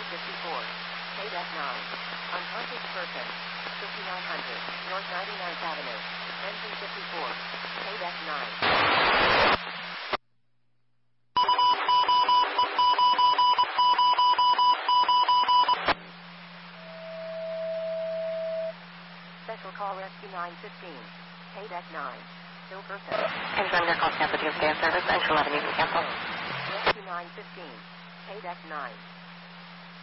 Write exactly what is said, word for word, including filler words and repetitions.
fifty-four. K-Deck nine. Unconscious person. fifty-nine hundred. North ninety-ninth Avenue. Engine fifty-four. K-Deck nine. Special call rescue nine fifteen. K-Deck nine. Still person. Confirm your call cancelled to your service. Central Avenue, cancel. Rescue nine fifteen. K-Deck nine.